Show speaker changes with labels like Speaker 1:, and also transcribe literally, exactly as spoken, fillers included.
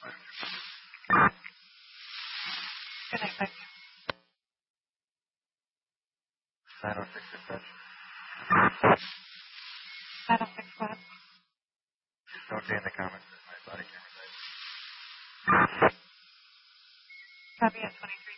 Speaker 1: Good night, thank you.
Speaker 2: nine oh six dispatch.
Speaker 1: nine oh six, go ahead.
Speaker 2: Don't say in the comments that my body camera died.
Speaker 1: Copy at twenty-three.